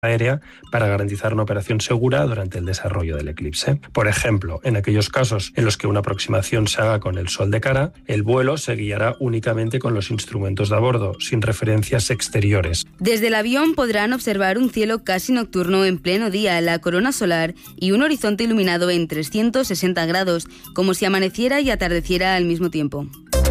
aérea para garantizar una operación segura durante el desarrollo del eclipse. Por ejemplo, en aquellos casos en los que una aproximación se haga con el Sol de cara, el vuelo se guiará únicamente con los instrumentos de a bordo, sin referencias exteriores. Desde el avión podrán observar un cielo casi nocturno en pleno día, la corona solar y un horizonte iluminado en 360 grados, como si amaneciera y atardeciera al mismo tiempo.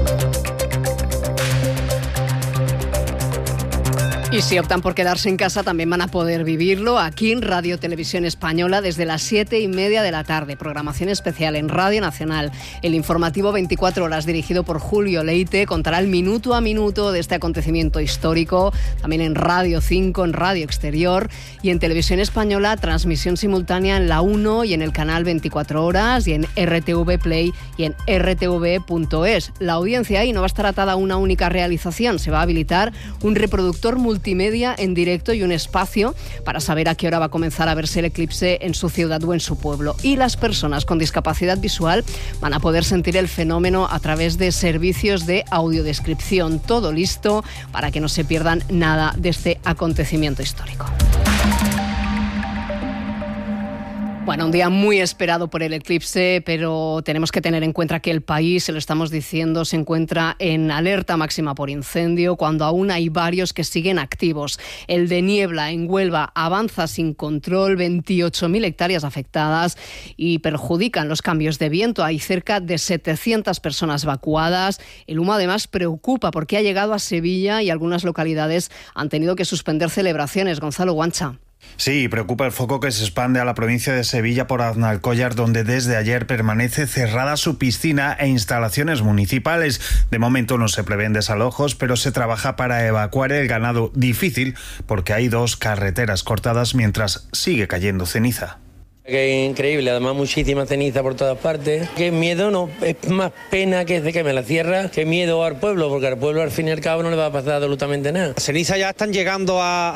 Y si optan por quedarse en casa, también van a poder vivirlo aquí en Radio Televisión Española desde las 7:30 de la tarde. Programación especial en Radio Nacional. El informativo 24 horas dirigido por Julio Leite contará el minuto a minuto de este acontecimiento histórico. También en Radio 5, en Radio Exterior y en Televisión Española, transmisión simultánea en la 1 y en el canal 24 horas y en RTV Play y en rtv.es. La audiencia ahí no va a estar atada a una única realización. Se va a habilitar un reproductor multimedia en directo y un espacio para saber a qué hora va a comenzar a verse el eclipse en su ciudad o en su pueblo. Y las personas con discapacidad visual van a poder sentir el fenómeno a través de servicios de audiodescripción. Todo listo para que no se pierdan nada de este acontecimiento histórico. Bueno, un día muy esperado por el eclipse, pero tenemos que tener en cuenta que el país, se lo estamos diciendo, se encuentra en alerta máxima por incendio, cuando aún hay varios que siguen activos. El de Niebla, en Huelva, avanza sin control, 28.000 hectáreas afectadas y perjudican los cambios de viento. Hay cerca de 700 personas evacuadas. El humo, además, preocupa porque ha llegado a Sevilla y algunas localidades han tenido que suspender celebraciones. Gonzalo Guancha. Sí, preocupa el foco que se expande a la provincia de Sevilla por Aznalcóllar, donde desde ayer permanece cerrada su piscina e instalaciones municipales. De momento no se prevén desalojos, pero se trabaja para evacuar el ganado. Difícil porque hay 2 carreteras cortadas mientras sigue cayendo ceniza. Que increíble, además muchísima ceniza por todas partes. Qué miedo, no, es más pena que se queme la sierra, que miedo al pueblo, porque al pueblo al fin y al cabo no le va a pasar absolutamente nada. Las cenizas ya están llegando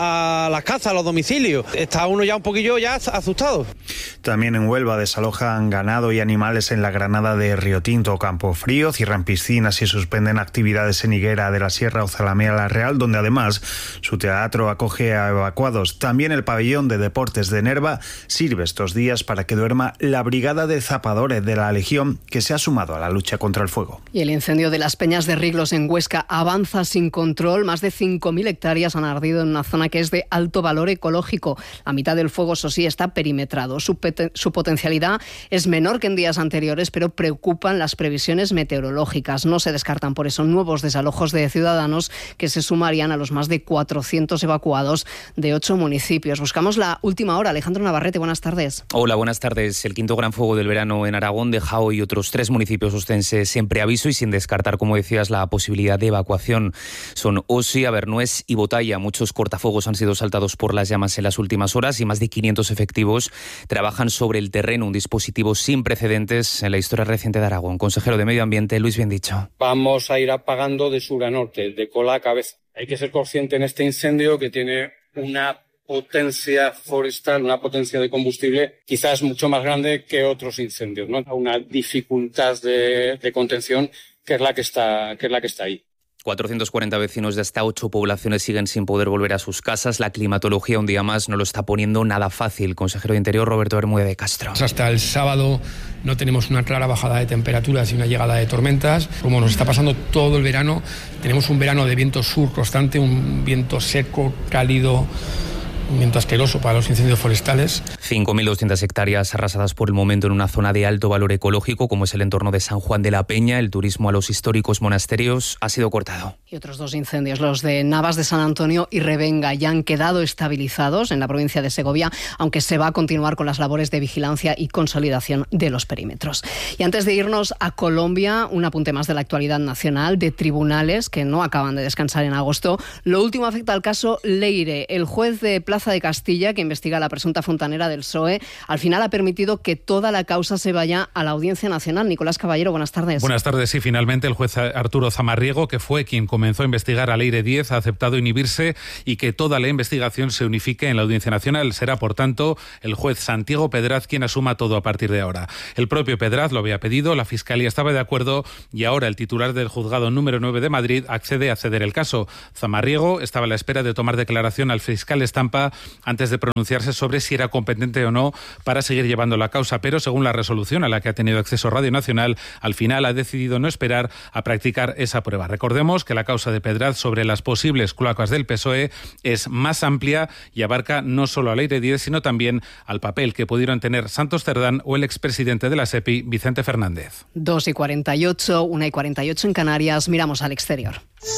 a las casas, a los domicilios. Está uno ya un poquillo ya asustado. También en Huelva desalojan ganado y animales en la Granada de Río Tinto, Campofrío, cierran piscinas y suspenden actividades en Higuera de la Sierra o Zalamea la Real, donde además su teatro acoge a evacuados. También el pabellón de deportes de Nerva sirve estos días para que duerma la brigada de zapadores de la Legión, que se ha sumado a la lucha contra el fuego. Y el incendio de las Peñas de Riglos en Huesca avanza sin control. Más de 5.000 hectáreas han ardido en una zona que es de alto valor ecológico. La mitad del fuego, eso sí, está perimetrado. Su potencialidad es menor que en días anteriores, pero preocupan las previsiones meteorológicas. No se descartan por eso nuevos desalojos de ciudadanos que se sumarían a los más de 400 evacuados de 8 municipios. Buscamos la última hora. Alejandro Navarrete, buenas tardes. Hola, buenas tardes. El quinto gran fuego del verano en Aragón deja hoy otros 3 municipios ostenses en preaviso y sin descartar, como decías, la posibilidad de evacuación. Son Osi, Abernués y Botalla. Muchos cortafuegos han sido saltados por las llamas en las últimas horas y más de 500 efectivos trabajan sobre el terreno, un dispositivo sin precedentes en la historia reciente de Aragón. Consejero de Medio Ambiente, Luis Biendicho. Vamos a ir apagando de sur a norte, de cola a cabeza. Hay que ser consciente en este incendio que tiene una potencia forestal, una potencia de combustible quizás mucho más grande que otros incendios, ¿no? Una dificultad de contención que es la que está ahí. 440 vecinos de hasta 8 poblaciones siguen sin poder volver a sus casas. La climatología un día más no lo está poniendo nada fácil. Consejero de Interior, Roberto Bermúdez de Castro. Hasta el sábado no tenemos una clara bajada de temperaturas y una llegada de tormentas. Como nos está pasando todo el verano, tenemos un verano de viento sur constante, un viento seco, cálido, un viento asqueroso para los incendios forestales. 5.200 hectáreas arrasadas por el momento en una zona de alto valor ecológico como es el entorno de San Juan de la Peña. El turismo a los históricos monasterios ha sido cortado. Y otros 2 incendios, los de Navas de San Antonio y Revenga, ya han quedado estabilizados en la provincia de Segovia, aunque se va a continuar con las labores de vigilancia y consolidación de los perímetros. Y antes de irnos a Colombia, un apunte más de la actualidad nacional, de tribunales que no acaban de descansar en agosto. Lo último afecta al caso Leire. El juez de Plaza de Castilla, que investiga la presunta fontanera del PSOE, al final ha permitido que toda la causa se vaya a la Audiencia Nacional. Nicolás Caballero, buenas tardes. Buenas tardes. Sí, finalmente el juez Arturo Zamarriego, que fue quien comenzó a investigar a Leire Díez, ha aceptado inhibirse y que toda la investigación se unifique en la Audiencia Nacional. Será, por tanto, el juez Santiago Pedraz quien asuma todo a partir de ahora. El propio Pedraz lo había pedido, la Fiscalía estaba de acuerdo y ahora el titular del Juzgado número 9 de Madrid accede a ceder el caso. Zamarriego estaba a la espera de tomar declaración al fiscal Estampa Europa antes de pronunciarse sobre si era competente o no para seguir llevando la causa, pero según la resolución a la que ha tenido acceso Radio Nacional, al final ha decidido no esperar a practicar esa prueba. Recordemos que la causa de Pedraz sobre las posibles cloacas del PSOE es más amplia y abarca no solo al Aire 10, sino también al papel que pudieron tener Santos Cerdán o el expresidente de la SEPI, Vicente Fernández. 2:48, 1:48 en Canarias. Miramos al exterior.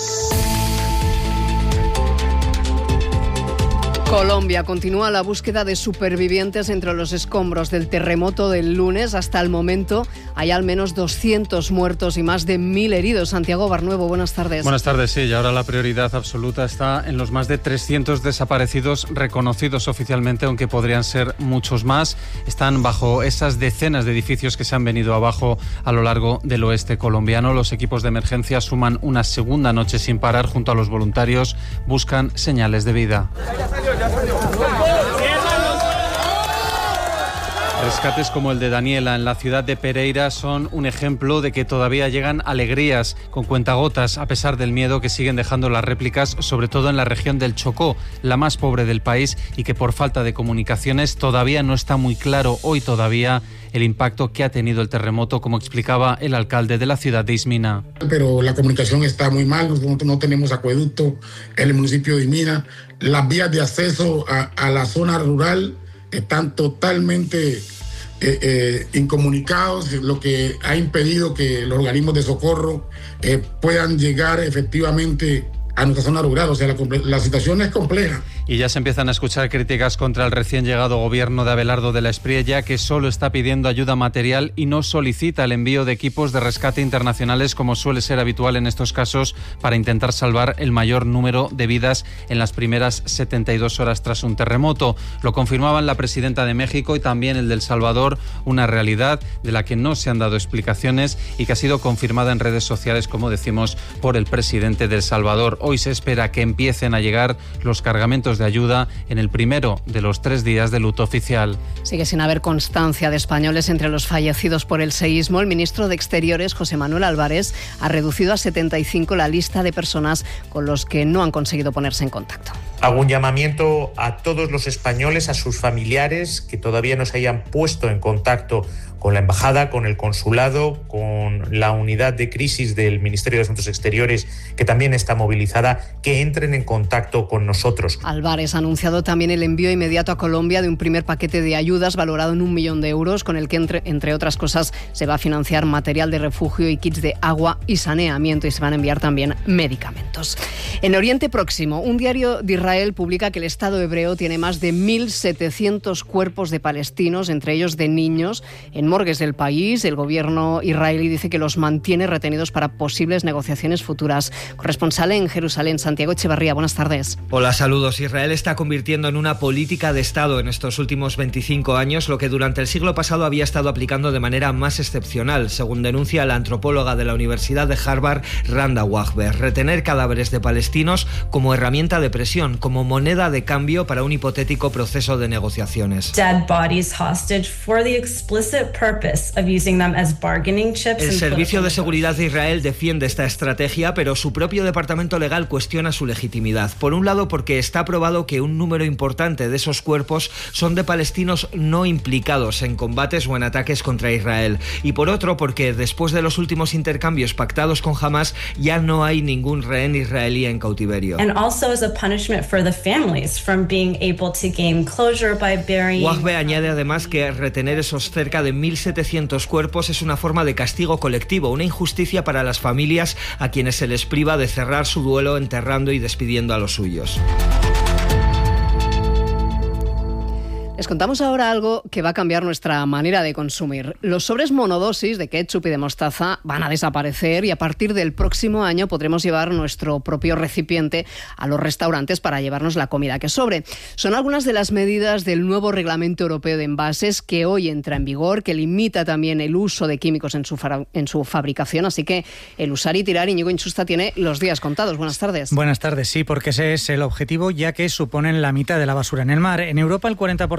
Colombia continúa la búsqueda de supervivientes entre los escombros del terremoto del lunes. Hasta el momento hay al menos 200 muertos y más de 1.000 heridos. Santiago Barnuevo, buenas tardes. Buenas tardes, sí, y ahora la prioridad absoluta está en los más de 300 desaparecidos reconocidos oficialmente, aunque podrían ser muchos más. Están bajo esas decenas de edificios que se han venido abajo a lo largo del oeste colombiano. Los equipos de emergencia suman una segunda noche sin parar junto a los voluntarios. Buscan señales de vida. Rescates como el de Daniela en la ciudad de Pereira son un ejemplo de que todavía llegan alegrías con cuentagotas a pesar del miedo que siguen dejando las réplicas, sobre todo en la región del Chocó, la más pobre del país, y que por falta de comunicaciones todavía no está muy claro hoy todavía el impacto que ha tenido el terremoto, como explicaba el alcalde de la ciudad de Ismina. Pero la comunicación está muy mal, no tenemos acueducto en el municipio de Ismina. Las vías de acceso a la zona rural están totalmente incomunicados, lo que ha impedido que los organismos de socorro puedan llegar efectivamente a nuestra zona rural. O sea, la situación es compleja. Y ya se empiezan a escuchar críticas contra el recién llegado gobierno de Abelardo de la Espriella, que solo está pidiendo ayuda material y no solicita el envío de equipos de rescate internacionales, como suele ser habitual en estos casos, para intentar salvar el mayor número de vidas en las primeras 72 horas tras un terremoto. Lo confirmaban la presidenta de México y también el de El Salvador, una realidad de la que no se han dado explicaciones y que ha sido confirmada en redes sociales, como decimos, por el presidente de El Salvador. Hoy se espera que empiecen a llegar los cargamentos de ayuda en el primero de los 3 días de luto oficial. Sigue sin haber constancia de españoles entre los fallecidos por el seísmo. El ministro de Exteriores, José Manuel Álvarez, ha reducido a 75 la lista de personas con los que no han conseguido ponerse en contacto. Hago un llamamiento a todos los españoles, a sus familiares que todavía no se hayan puesto en contacto con la embajada, con el consulado, con la unidad de crisis del Ministerio de Asuntos Exteriores, que también está movilizada, que entren en contacto con nosotros. Álvarez ha anunciado también el envío inmediato a Colombia de un primer paquete de ayudas valorado en 1 millón de euros, con el que, entre otras cosas, se va a financiar material de refugio y kits de agua y saneamiento, y se van a enviar también medicamentos. En Oriente Próximo, un diario de Israel publica que el Estado hebreo tiene más de 1.700 cuerpos de palestinos, entre ellos de niños, en morgues del país. El gobierno israelí dice que los mantiene retenidos para posibles negociaciones futuras. Corresponsal en Jerusalén, Santiago Echevarría, buenas tardes. Hola, saludos. Israel está convirtiendo en una política de Estado en estos últimos 25 años, lo que durante el siglo pasado había estado aplicando de manera más excepcional, según denuncia la antropóloga de la Universidad de Harvard, Randa Wagber. Retener cadáveres de palestinos como herramienta de presión, como moneda de cambio para un hipotético proceso de negociaciones. Dead bodies hostage for the explicit purpose of using them as bargaining chips. El Servicio de Seguridad de Israel defiende esta estrategia, pero su propio departamento legal cuestiona su legitimidad. Por un lado, porque está probado que un número importante de esos cuerpos son de palestinos no implicados en combates o en ataques contra Israel. Y por otro, porque después de los últimos intercambios pactados con Hamas, ya no hay ningún rehén israelí en cautiverio. And also as a punishment for the families from being able to gain closure by burying. Wahbe añade además que retener esos cerca de 1.700 cuerpos es una forma de castigo colectivo, una injusticia para las familias a quienes se les priva de cerrar su duelo enterrando y despidiendo a los suyos. Les contamos ahora algo que va a cambiar nuestra manera de consumir. Los sobres monodosis de ketchup y de mostaza van a desaparecer y a partir del próximo año podremos llevar nuestro propio recipiente a los restaurantes para llevarnos la comida que sobre. Son algunas de las medidas del nuevo Reglamento Europeo de Envases que hoy entra en vigor, que limita también el uso de químicos en su fabricación. Así que el usar y tirar, Íñigo Inchusta tiene los días contados. Buenas tardes. Buenas tardes, sí, porque ese es el objetivo, ya que suponen la mitad de la basura en el mar. En Europa el 40%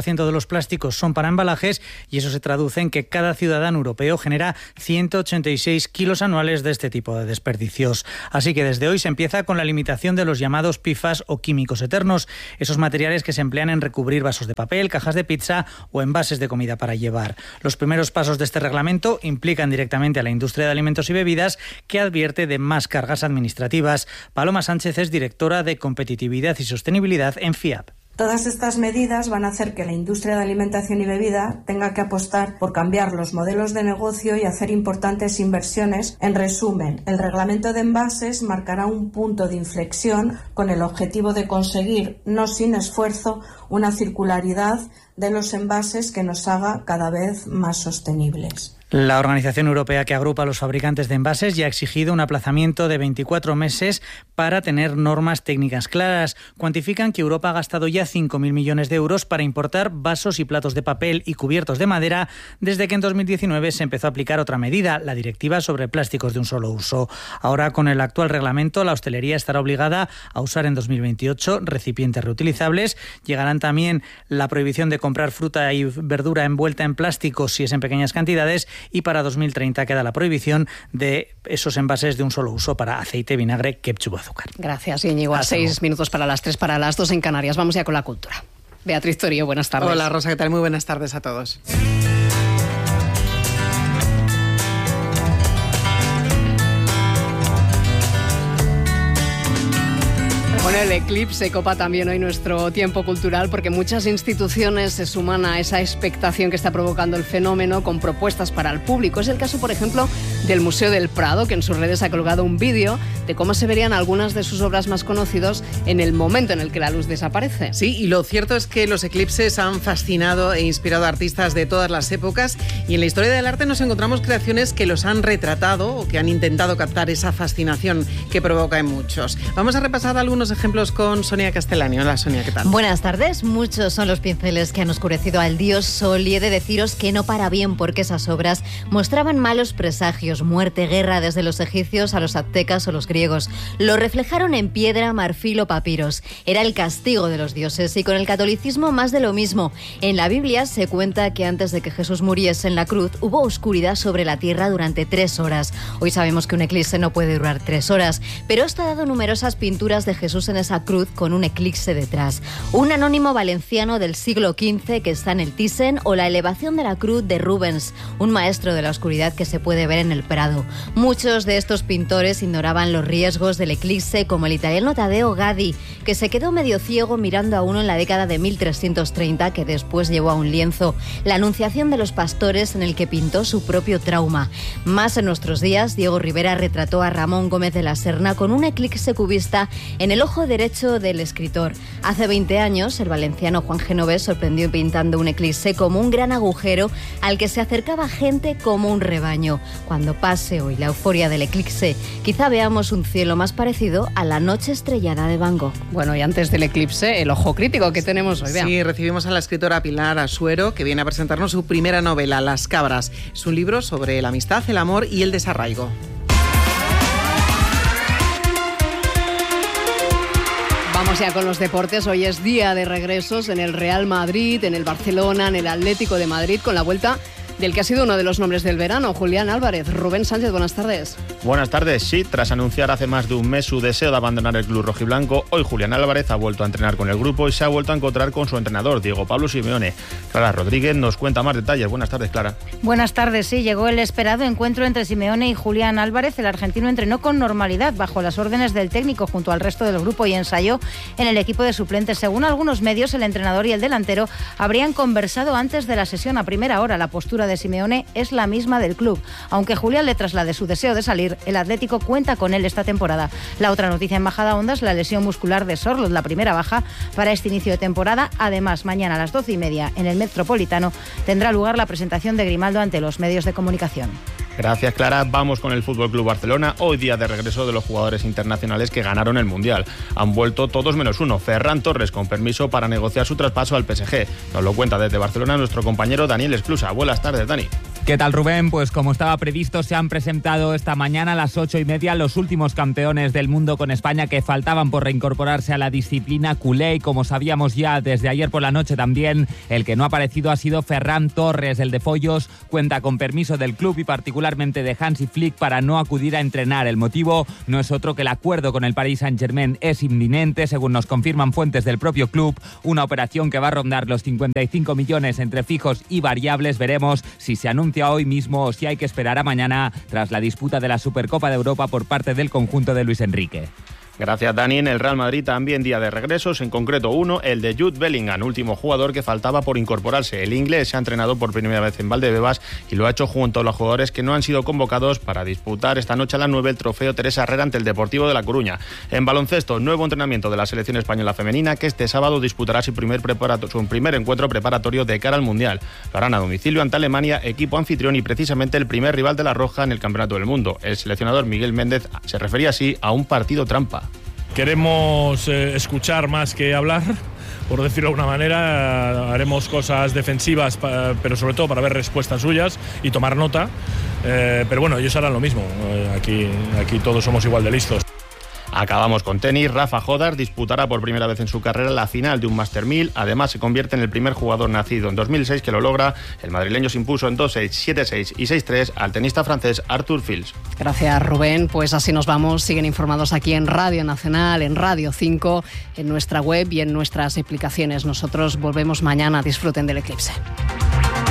90% de los plásticos son para embalajes y eso se traduce en que cada ciudadano europeo genera 186 kilos anuales de este tipo de desperdicios. Así que desde hoy se empieza con la limitación de los llamados PFAS o químicos eternos, esos materiales que se emplean en recubrir vasos de papel, cajas de pizza o envases de comida para llevar. Los primeros pasos de este reglamento implican directamente a la industria de alimentos y bebidas, que advierte de más cargas administrativas. Paloma Sánchez es directora de Competitividad y Sostenibilidad en FIAP. Todas estas medidas van a hacer que la industria de alimentación y bebida tenga que apostar por cambiar los modelos de negocio y hacer importantes inversiones. En resumen, el reglamento de envases marcará un punto de inflexión con el objetivo de conseguir, no sin esfuerzo, una circularidad de los envases que nos haga cada vez más sostenibles. La organización europea que agrupa a los fabricantes de envases ya ha exigido un aplazamiento de 24 meses para tener normas técnicas claras. Cuantifican que Europa ha gastado ya 5.000 millones de euros para importar vasos y platos de papel y cubiertos de madera desde que en 2019 se empezó a aplicar otra medida, la Directiva sobre plásticos de un solo uso. Ahora, con el actual reglamento, la hostelería estará obligada a usar en 2028 recipientes reutilizables. Llegarán también la prohibición de comprar fruta y verdura envuelta en plástico si es en pequeñas cantidades, y para 2030 queda la prohibición de esos envases de un solo uso para aceite, vinagre, ketchup o azúcar. Gracias, Íñigo. A 6 minutos para las 3, para las 2 en Canarias. Vamos ya con la cultura. Beatriz Torío, buenas tardes. Hola, Rosa, ¿qué tal? Muy buenas tardes a todos. Bueno, el eclipse copa también hoy nuestro tiempo cultural, porque muchas instituciones se suman a esa expectación que está provocando el fenómeno con propuestas para el público. Es el caso, por ejemplo, del Museo del Prado, que en sus redes ha colgado un vídeo de cómo se verían algunas de sus obras más conocidas en el momento en el que la luz desaparece. Sí, y lo cierto es que los eclipses han fascinado e inspirado a artistas de todas las épocas, y en la historia del arte nos encontramos creaciones que los han retratado o que han intentado captar esa fascinación que provoca en muchos. Vamos a repasar algunos ejemplos con Sonia Castellani. Hola, Sonia, ¿qué tal? Buenas tardes. Muchos son los pinceles que han oscurecido al dios Sol, y he de deciros que no para bien, porque esas obras mostraban malos presagios, muerte, guerra, desde los egipcios a los aztecas o los griegos. Lo reflejaron en piedra, marfil o papiros. Era el castigo de los dioses, y con el catolicismo más de lo mismo. En la Biblia se cuenta que antes de que Jesús muriese en la cruz hubo oscuridad sobre la tierra durante 3 horas. Hoy sabemos que un eclipse no puede durar 3 horas, pero esto ha dado numerosas pinturas de Jesús en esa cruz con un eclipse detrás. Un anónimo valenciano del siglo XV que está en el Thyssen, o la elevación de la cruz de Rubens, un maestro de la oscuridad que se puede ver en el Prado. Muchos de estos pintores ignoraban los riesgos del eclipse, como el italiano Taddeo Gaddi, que se quedó medio ciego mirando a uno en la década de 1330, que después llevó a un lienzo la Anunciación de los pastores, en el que pintó su propio trauma. Más en nuestros días, Diego Rivera retrató a Ramón Gómez de la Serna con un eclipse cubista en el ojo derecho del escritor. Hace 20 años, el valenciano Juan Genovés sorprendió pintando un eclipse como un gran agujero al que se acercaba gente como un rebaño. Cuando pase hoy la euforia del eclipse, quizá veamos un cielo más parecido a la noche estrellada de Van Gogh. Bueno, y antes del eclipse, el ojo crítico que tenemos hoy. Sí, recibimos a la escritora Pilar Asuero, que viene a presentarnos su primera novela, Las cabras. Es un libro sobre la amistad, el amor y el desarraigo. Vamos ya con los deportes. Hoy es día de regresos en el Real Madrid, en el Barcelona, en el Atlético de Madrid, con la vuelta del que ha sido uno de los nombres del verano, Julián Álvarez. Rubén Sánchez, buenas tardes. Buenas tardes. Sí, tras anunciar hace más de un mes su deseo de abandonar el club rojiblanco, hoy Julián Álvarez ha vuelto a entrenar con el grupo y se ha vuelto a encontrar con su entrenador, Diego Pablo Simeone. Clara Rodríguez nos cuenta más detalles. Buenas tardes, Clara. Buenas tardes. Sí, llegó el esperado encuentro entre Simeone y Julián Álvarez. El argentino entrenó con normalidad bajo las órdenes del técnico junto al resto del grupo y ensayó en el equipo de suplentes. Según algunos medios, el entrenador y el delantero habrían conversado antes de la sesión a primera hora. La postura de Simeone es la misma del club. Aunque Julián le traslade su deseo de salir, el Atlético cuenta con él esta temporada. La otra noticia en Majadahonda es la lesión muscular de Sorloth, la primera baja para este inicio de temporada. Además, mañana a las 12:30 en el Metropolitano tendrá lugar la presentación de Grimaldo ante los medios de comunicación. Gracias, Clara. Vamos con el Fútbol Club Barcelona. Hoy día de regreso de los jugadores internacionales que ganaron el Mundial. Han vuelto todos menos uno. Ferran Torres con permiso para negociar su traspaso al PSG. Nos lo cuenta desde Barcelona nuestro compañero Daniel Esclusa. Buenas tardes, Dani. ¿Qué tal, Rubén? Pues como estaba previsto, se han presentado esta mañana a las 8:30 los últimos campeones del mundo con España que faltaban por reincorporarse a la disciplina culé. Y como sabíamos ya desde ayer por la noche también, el que no ha aparecido ha sido Ferran Torres. El de Follos cuenta con permiso del club y particularmente de Hansi Flick para no acudir a entrenar. El motivo no es otro que el acuerdo con el Paris Saint-Germain es inminente, según nos confirman fuentes del propio club. Una operación que va a rondar los 55 millones entre fijos y variables. Veremos si se anuncia hoy mismo o si hay que esperar a mañana tras la disputa de la Supercopa de Europa por parte del conjunto de Luis Enrique. Gracias, Dani. En el Real Madrid también día de regresos, en concreto uno, el de Jude Bellingham, último jugador que faltaba por incorporarse. El inglés se ha entrenado por primera vez en Valdebebas y lo ha hecho junto a los jugadores que no han sido convocados para disputar esta noche a las 9 el trofeo Teresa Herrera ante el Deportivo de La Coruña. En baloncesto, nuevo entrenamiento de la selección española femenina que este sábado disputará su primer encuentro preparatorio de cara al Mundial. Lo harán a domicilio ante Alemania, equipo anfitrión y precisamente el primer rival de la Roja en el Campeonato del Mundo. El seleccionador Miguel Méndez se refería así a un partido trampa. Queremos escuchar más que hablar, por decirlo de alguna manera. Haremos cosas defensivas, pero sobre todo para ver respuestas suyas y tomar nota. Pero bueno, ellos harán lo mismo. Aquí todos somos igual de listos. Acabamos con tenis. Rafa Jodar disputará por primera vez en su carrera la final de un Master 1000. Además, se convierte en el primer jugador nacido en 2006 que lo logra. El madrileño se impuso en 2-6, 7-6 y 6-3 al tenista francés Arthur Fils. Gracias, Rubén. Pues así nos vamos. Siguen informados aquí en Radio Nacional, en Radio 5, en nuestra web y en nuestras aplicaciones. Nosotros volvemos mañana. Disfruten del eclipse.